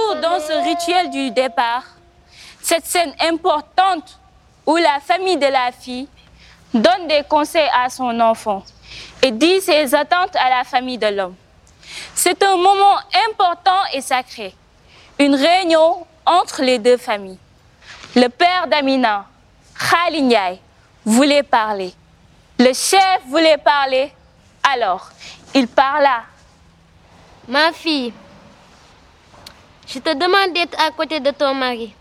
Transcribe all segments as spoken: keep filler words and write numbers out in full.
toujours dans ce rituel du départ, cette scène importante où la famille de la fille donne des conseils à son enfant et dit ses attentes à la famille de l'homme. C'est un moment important et sacré, une réunion entre les deux familles. Le père d'Amina, Khali Ndiaye, voulait parler. Le chef voulait parler, alors il parla. Ma fille, je te demande d'être à côté de ton mari.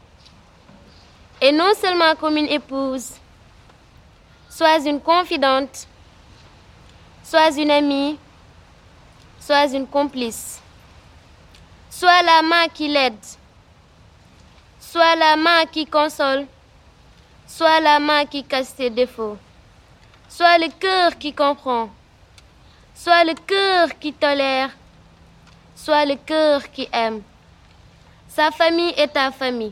Et non seulement comme une épouse, sois une confidente, sois une amie, sois une complice. Sois la main qui l'aide, sois la main qui console, sois la main qui cache ses défauts, sois le cœur qui comprend, sois le cœur qui tolère, sois le cœur qui aime. Sa famille est ta famille.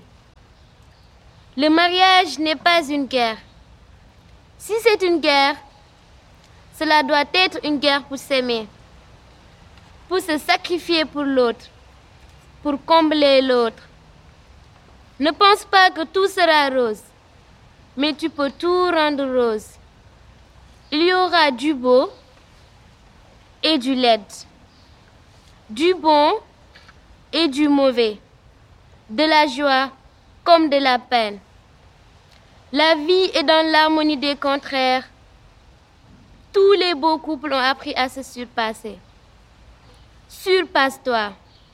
Le mariage n'est pas une guerre. Si c'est une guerre, cela doit être une guerre pour s'aimer, pour se sacrifier pour l'autre, pour combler l'autre. Ne pense pas que tout sera rose, mais tu peux tout rendre rose. Il y aura du beau et du laid, du bon et du mauvais, de la joie comme de la peine. La vie est dans l'harmonie des contraires. Tous les beaux couples ont appris à se surpasser. Surpasse-toi.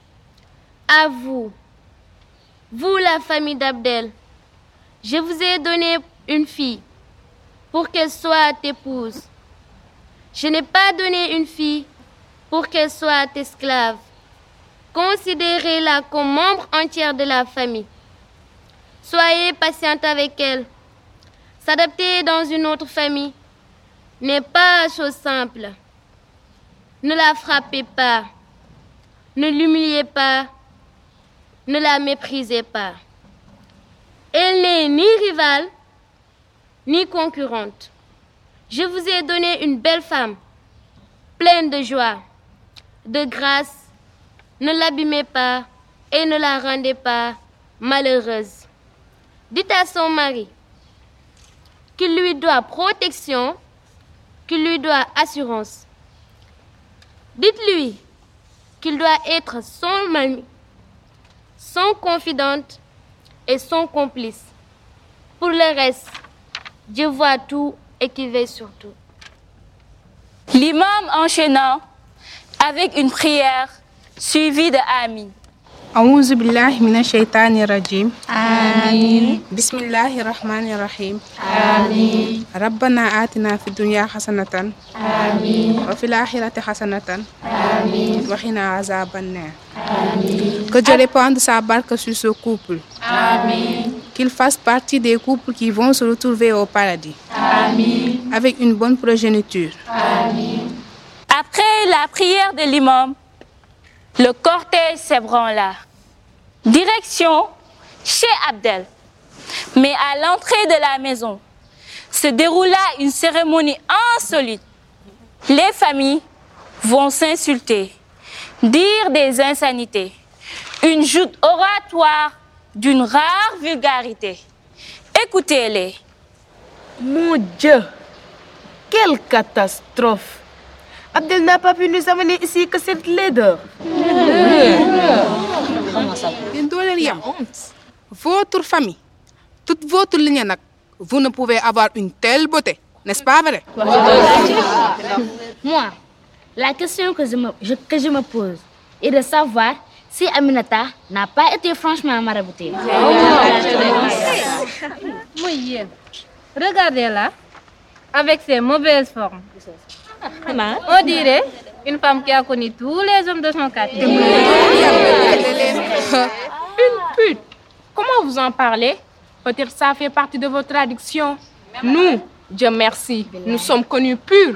À vous, vous la famille d'Abdel, je vous ai donné une fille pour qu'elle soit t'épouse. Je n'ai pas donné une fille pour qu'elle soit esclave. Considérez-la comme membre entière de la famille. Soyez patiente avec elle. S'adapter dans une autre famille n'est pas chose simple. Ne la frappez pas, ne l'humiliez pas, ne la méprisez pas. Elle n'est ni rivale, ni concurrente. Je vous ai donné une belle femme, pleine de joie, de grâce. Ne l'abîmez pas et ne la rendez pas malheureuse. Dites à son mari qu'il lui doit protection, qu'il lui doit assurance. Dites-lui qu'il doit être son ami, son confidente et son complice. Pour le reste, Dieu voit tout et qu'il veille sur tout. L'imam enchaînant avec une prière suivie de Amin. أعوذ بالله من الشيطان الرجيم آمين بسم الله الرحمن الرحيم آمين ربنا آتنا في الدنيا حسنة آمين وفي الآخرة حسنة آمين وقنا عذاب النار. آمين Que Dieu répande sa barque sur ce couple. Amen. Qu'il fasse partie des couples qui vont se retrouver au paradis. Amen. Avec une bonne progéniture. Amen. Après la prière de l'imam, le cortège s'ébranla. Direction chez Abdel. Mais à l'entrée de la maison se déroula une cérémonie insolite. Les familles vont s'insulter, dire des insanités. Une joute oratoire d'une rare vulgarité. Écoutez-les. Mon Dieu, quelle catastrophe! Abdel n'a pas pu nous amener ici que cette laideur. Votre famille, toute votre ligne, vous ne pouvez avoir une telle beauté, n'est-ce pas vrai? Moi, la question que je me, je, que je me pose est de savoir si Aminata n'a pas été franchement maraboutée. Oui, regardez-la, avec ses mauvaises formes. On dirait une femme qui a connu tous les hommes de son quartier. Une pute. Comment vous en parlez? Peut-être ça fait partie de votre traduction. Nous, Dieu merci, nous sommes connus purs.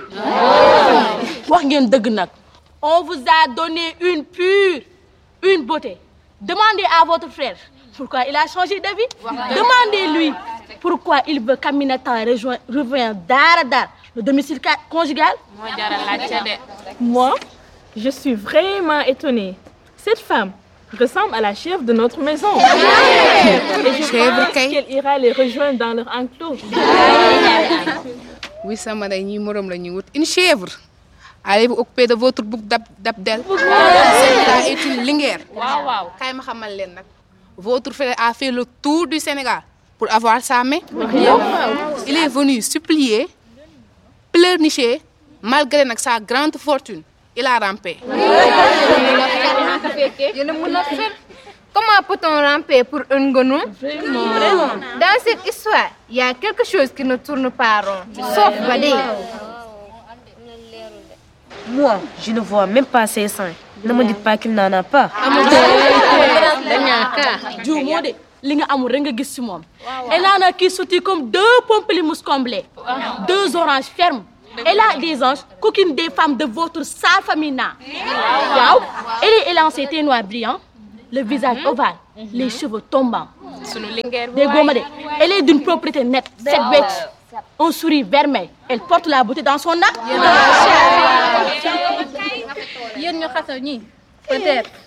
On vous a donné une pure, une beauté. Demandez à votre frère pourquoi il a changé d'avis. Demandez-lui pourquoi il veut qu'Aminata rejoigne, rejoigne Daradar, le domicile conjugal. Moi, je suis vraiment étonnée. Cette femme ressemble à la chèvre de notre maison. Et je Chèvre pense kay. qu'elle ira les rejoindre dans leur enclos. Oui, sama day ñi morom la ñuy wut. Une chèvre. Allez-vous occuper de votre bouc d'ab- d'Abdel? Celle-là est une lingère. waaw waaw. Kay ma xamal leen nag. Votre frère a fait le tour du Sénégal pour avoir sa main. Il est venu supplier, pleurnicher, malgré nag sa grande fortune. Il a rampé. Comment peut-on ramper pour un gonou? Dans cette histoire, il y a quelque chose qui ne tourne pas rond, sauf Badé. Moi, je ne vois même pas ses seins. Ne me dites pas qu'il n'en a pas. Dieu moo de li nga amul rek nga gis ci moom. Elle en a qui sautent comme deux pamplemousses comblés, deux oranges fermes. Elle a des anges, qu'aucune des femmes de votre sale famille n'a. Waaw. Elle est élancée, teint noir brillant, le visage ovale, les cheveux tombants. Déggoo ma de. Elle est d'une propreté nette, cette bête. Un sourire vermeil. Elle porte la beauté dans son âme. yéen ñu xasaw ñi peut-être